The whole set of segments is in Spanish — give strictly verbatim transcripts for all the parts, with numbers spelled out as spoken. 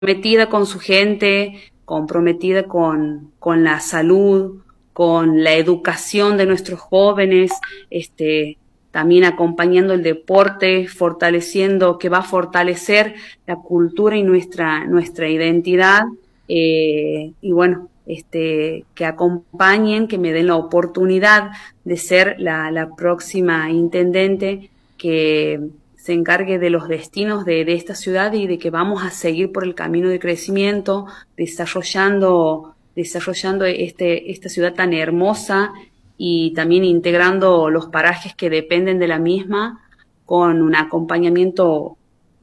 comprometida con su gente, comprometida con, con la salud, con la educación de nuestros jóvenes, este, también acompañando el deporte, fortaleciendo, que va a fortalecer la cultura y nuestra, nuestra identidad, eh, y bueno, este, que acompañen, que me den la oportunidad de ser la, la próxima intendente que se encargue de los destinos de, de esta ciudad y de que vamos a seguir por el camino de crecimiento, desarrollando, desarrollando este, esta ciudad tan hermosa y también integrando los parajes que dependen de la misma con un acompañamiento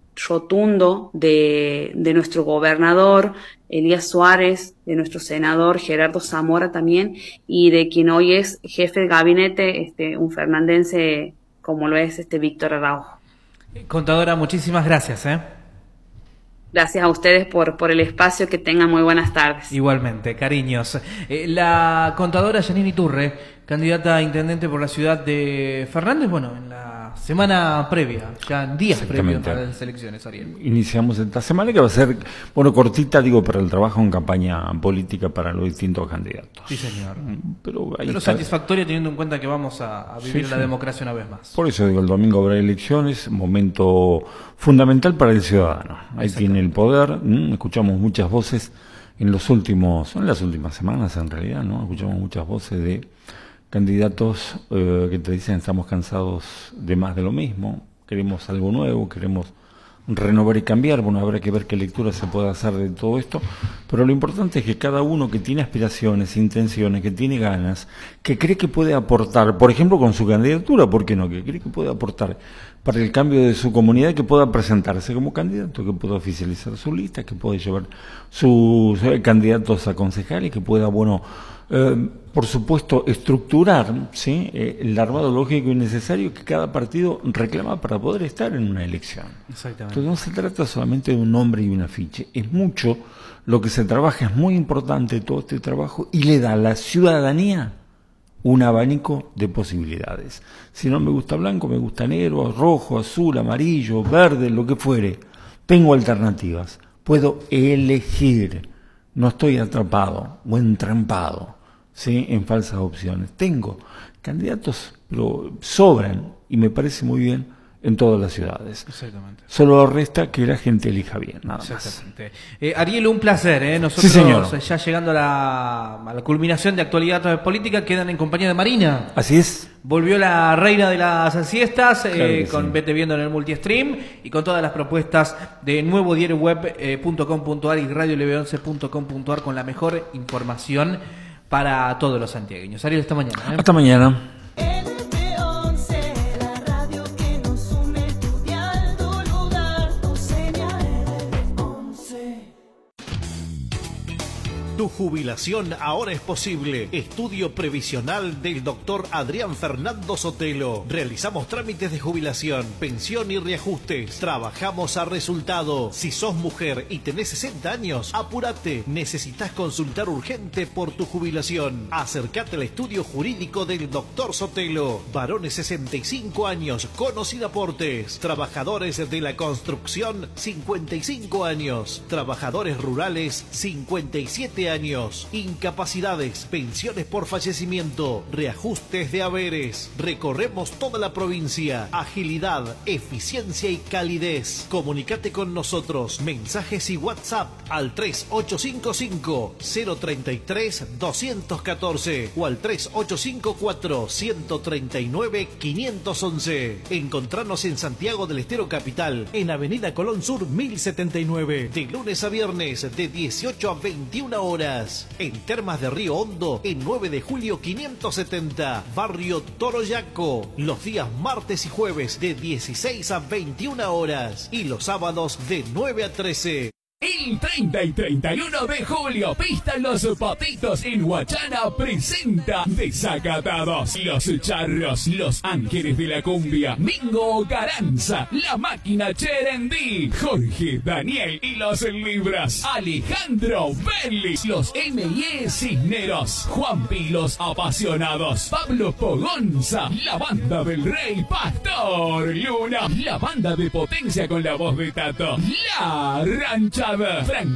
rotundo de, de nuestro gobernador Elías Suárez, de nuestro senador Gerardo Zamora también, y de quien hoy es jefe de gabinete, este, un fernandense como lo es este Víctor Araujo. Contadora, muchísimas gracias, ¿eh? Gracias a ustedes por, por el espacio, que tengan muy buenas tardes. Igualmente, cariños. Eh, la contadora Yanine Iturre, candidata a intendente por la ciudad de Fernández, bueno, en la semana previa, ya en días previos a las elecciones, Ariel. Iniciamos esta semana que va a ser, bueno, cortita, digo, para el trabajo en campaña política para los distintos candidatos. Sí, señor. Pero, ahí Pero está. Satisfactoria teniendo en cuenta que vamos a, a vivir Sí, la sí. democracia una vez más. Por eso digo, el domingo habrá elecciones, momento fundamental para el ciudadano. Ahí tiene el poder, ¿m? Escuchamos muchas voces en los últimos, en las últimas semanas en realidad, ¿no? Escuchamos muchas voces de candidatos eh, que te dicen estamos cansados de más de lo mismo, queremos algo nuevo, queremos renovar y cambiar. Bueno, habrá que ver qué lectura se puede hacer de todo esto, pero lo importante es que cada uno que tiene aspiraciones, intenciones, que tiene ganas, que cree que puede aportar, por ejemplo con su candidatura, ¿por qué no? Que cree que puede aportar para el cambio de su comunidad, que pueda presentarse como candidato, que pueda oficializar su lista, que pueda llevar sus eh, candidatos a concejales, que pueda, bueno, eh, por supuesto, estructurar, ¿sí?, eh, el armado lógico y necesario que cada partido reclama para poder estar en una elección. Exactamente. Entonces no se trata solamente de un nombre y un afiche, es mucho lo que se trabaja, es muy importante todo este trabajo y le da a la ciudadanía un abanico de posibilidades. Si no me gusta blanco, me gusta negro, rojo, azul, amarillo, verde, lo que fuere. Tengo alternativas, puedo elegir, no estoy atrapado o entrampado, ¿sí?, en falsas opciones. Tengo candidatos, pero sobran, y me parece muy bien, en todas las ciudades. Exactamente. Solo resta que la gente elija bien, nada más. Exactamente. Eh, Ariel, un placer, ¿eh? Nosotros, sí, señor. Ya llegando a la, a la culminación de Actualidad Política, quedan en compañía de Marina. Así es. Volvió la reina de las siestas, Claro eh, con sí. Vete Viendo en el multistream y con todas las propuestas de nuevo diario web punto com punto a r y radio l v once punto com punto a r con la mejor información para todos los santiagueños. Ariel, hasta mañana. ¿eh? Hasta mañana. Tu jubilación ahora es posible. Estudio previsional del doctor Adrián Fernando Sotelo. Realizamos trámites de jubilación, pensión y reajustes. Trabajamos a resultado. Si sos mujer y tenés sesenta años, apúrate. Necesitas consultar urgente por tu jubilación. Acércate al estudio jurídico del doctor Sotelo. Varones sesenta y cinco años con o sin aportes. Trabajadores de la construcción cincuenta y cinco años. Trabajadores rurales cincuenta y siete años, incapacidades, pensiones por fallecimiento, reajustes de haberes. Recorremos toda la provincia. Agilidad, eficiencia y calidez. Comunicate con nosotros. Mensajes y WhatsApp al tres ocho cinco cinco, cero tres tres, dos uno cuatro o al tres ocho cinco cuatro, uno tres nueve, cinco uno uno. Encontrarnos en Santiago del Estero Capital, en Avenida Colón Sur mil setenta y nueve, de lunes a viernes de dieciocho a veintiuna horas. En Termas de Río Hondo, en nueve de julio quinientos setenta, Barrio Toroyaco, los días martes y jueves de dieciséis a veintiuna horas y los sábados de nueve a trece. El treinta y treinta y uno de julio, Pista Los Patitos en Huachana presenta Desacatados, Los Charros, Los Ángeles de la Cumbia, Mingo Garanza, La Máquina Cherendí, Jorge Daniel y Los Libras, Alejandro Vélez, Los M y E Cisneros, Juanpi Los Apasionados, Pablo Pogonza, la Banda del Rey Pastor Luna, la Banda de Potencia con la voz de Tato, La Rancha Amistad.